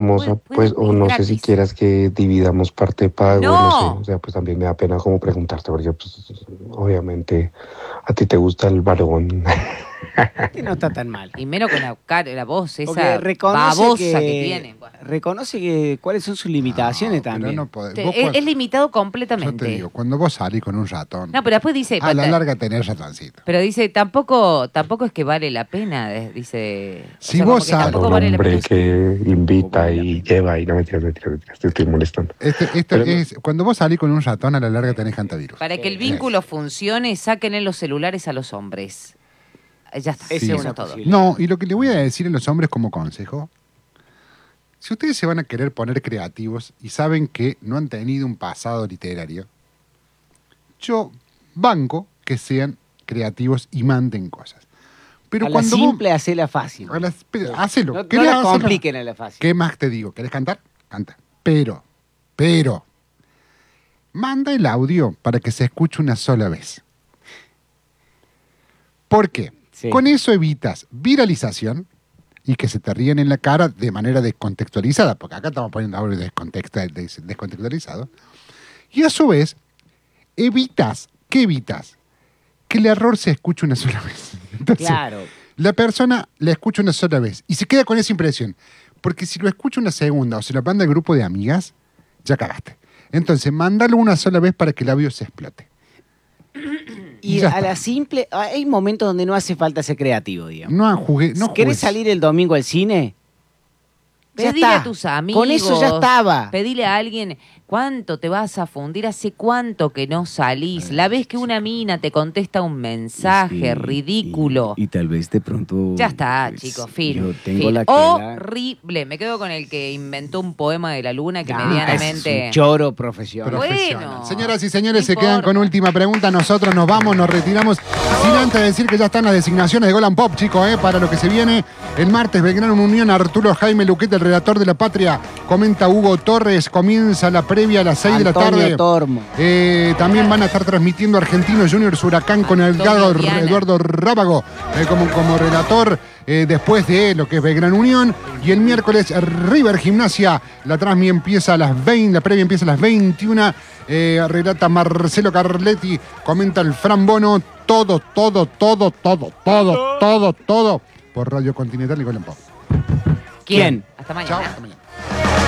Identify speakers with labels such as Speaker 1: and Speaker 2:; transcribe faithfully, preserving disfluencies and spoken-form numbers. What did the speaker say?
Speaker 1: vamos
Speaker 2: puede-
Speaker 1: a,
Speaker 2: puede-
Speaker 1: pues, o
Speaker 2: es
Speaker 1: no sé si
Speaker 2: gratis.
Speaker 1: quieras que dividamos parte de pago, no.
Speaker 2: No.
Speaker 1: sé, o sea, pues también me da pena como preguntarte, porque pues, obviamente a ti te gusta el varón.
Speaker 3: Este no está tan mal.
Speaker 2: Y menos con la, cara- la voz
Speaker 3: Porque
Speaker 2: esa
Speaker 3: reconoce
Speaker 2: babosa
Speaker 3: que,
Speaker 2: que, tiene. Bueno,
Speaker 3: reconoce que cuáles son sus limitaciones
Speaker 4: No, pero
Speaker 3: también.
Speaker 4: no podés.
Speaker 2: te-
Speaker 4: Vos
Speaker 2: es,
Speaker 4: cuan-
Speaker 2: es limitado
Speaker 4: Yo
Speaker 2: completamente.
Speaker 4: te digo, cuando vos salís con un ratón,
Speaker 2: No, pero después dice...
Speaker 4: a la larga tenés ratoncito.
Speaker 2: Pero dice, tampoco tampoco es que vale la pena, de- dice... o
Speaker 4: Si
Speaker 2: sea,
Speaker 4: vos
Speaker 2: como que
Speaker 4: sabes-
Speaker 2: tampoco
Speaker 1: Un
Speaker 2: vale la
Speaker 1: hombre
Speaker 2: pena.
Speaker 1: que invita y lleva y no me tiras, me tiras, me tiras, te estoy molestando.
Speaker 4: Este, este
Speaker 1: Pero-
Speaker 4: es, cuando vos salís con un ratón, a la larga tenés hantavirus.
Speaker 2: Para que el vínculo funcione, saquen en los celulares a los hombres. Eh, Ya está,
Speaker 3: Esa
Speaker 2: eso
Speaker 3: es
Speaker 2: es
Speaker 3: una
Speaker 2: todo.
Speaker 3: posibilidad.
Speaker 4: No, y lo que le voy a decir a los hombres como consejo, si ustedes se van a querer poner creativos y saben que no han tenido un pasado literario, yo banco que sean creativos y manden cosas. Pero
Speaker 3: a la
Speaker 4: cuando
Speaker 3: simple, hacela fácil.
Speaker 4: vos... a las- pero hacelo.
Speaker 3: No, no
Speaker 4: ¿Querés
Speaker 3: la
Speaker 4: hacerlo?
Speaker 3: compliquen a la fácil.
Speaker 4: ¿Qué más te digo? ¿Querés cantar? Canta. Pero, pero, manda el audio para que se escuche una sola vez. ¿Por qué?
Speaker 3: Sí.
Speaker 4: Con eso evitas viralización y que se te ríen en la cara de manera descontextualizada, porque acá estamos poniendo audio descontexta- des- descontextualizado. Y a su vez, evitas, ¿qué evitas? Que el error se escuche una sola vez. Entonces,
Speaker 3: Claro.
Speaker 4: la persona la escucha una sola vez y se queda con esa impresión. Porque si lo escucha una segunda o se lo manda al grupo de amigas, ya cagaste. Entonces, mándalo una sola vez para que el audio se explote.
Speaker 3: Y
Speaker 4: Ya
Speaker 3: a
Speaker 4: está.
Speaker 3: la simple, hay momentos donde no hace falta ser creativo, digamos.
Speaker 4: No jugué, no
Speaker 3: ¿Querés
Speaker 4: jugues.
Speaker 3: salir el domingo al cine? Ya
Speaker 2: Pedile
Speaker 3: está.
Speaker 2: a tus amigos.
Speaker 3: Con eso ya estaba.
Speaker 2: Pedile a alguien, ¿cuánto te vas a fundir? ¿Hace cuánto que no salís? La vez que una mina te contesta un mensaje
Speaker 5: Sí,
Speaker 2: ridículo.
Speaker 5: Y, y tal vez de pronto.
Speaker 2: Ya está,
Speaker 5: pues,
Speaker 2: chicos, fin.
Speaker 5: Yo tengo
Speaker 2: fin.
Speaker 5: la claridad.
Speaker 2: Horrible. Me quedo con el que inventó un poema de la luna que
Speaker 3: Ah,
Speaker 2: medianamente...
Speaker 3: es un choro profesional.
Speaker 4: Profesional.
Speaker 2: Bueno,
Speaker 4: Señoras y señores,
Speaker 2: no
Speaker 4: se quedan
Speaker 2: importa.
Speaker 4: con última pregunta. Nosotros nos vamos, nos retiramos. Sin antes decir que ya están las designaciones de Golan Pop, chicos, ¿eh? Para lo que se viene el martes. Belgrano Unión, Arturo Jaime Luquete, el redactor de La Patria. Comenta Hugo Torres. Comienza la previa a las seis de la
Speaker 3: Antonio
Speaker 4: tarde.
Speaker 3: Tormo.
Speaker 4: Eh, también van a estar transmitiendo Argentinos Juniors Huracán con el
Speaker 2: Antonio
Speaker 4: Gado
Speaker 2: Diana.
Speaker 4: Eduardo Rábago eh, como, como relator. eh, después de lo que es Belgrano Unión. Y el miércoles River Gimnasia. La transmi empieza a las veinte, la previa empieza a las veintiuna. Eh, relata Marcelo Carletti, comenta el Fran Bono. Todo, todo, todo, todo, todo, todo, todo por Radio Continental y Golden Pop.
Speaker 2: ¿Quién? Hasta mañana.
Speaker 4: Chao, hasta mañana.